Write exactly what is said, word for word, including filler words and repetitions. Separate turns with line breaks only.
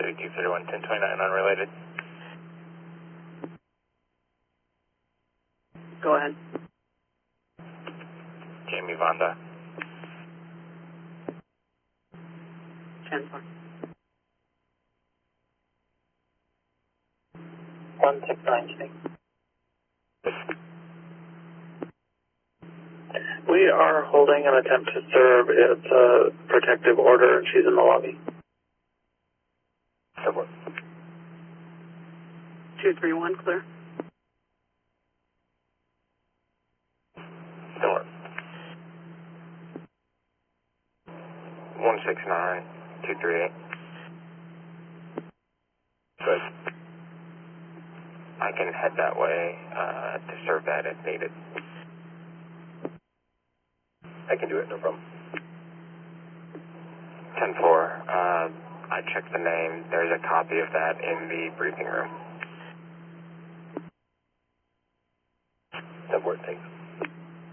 thirty-two thirty-one, ten twenty-nine, unrelated.
Go ahead.
Jamie Vonda.
ten four.
one six nine six. We are holding an attempt to serve. It's a protective order, and she's in the lobby.
Support.
two three one, clear.
Support. one six nine, two three eight. Good. I can head that way uh, to serve that if needed. I can do it, no problem. ten four, uh, I checked the name. There's a copy of that in the briefing room. Support, thanks.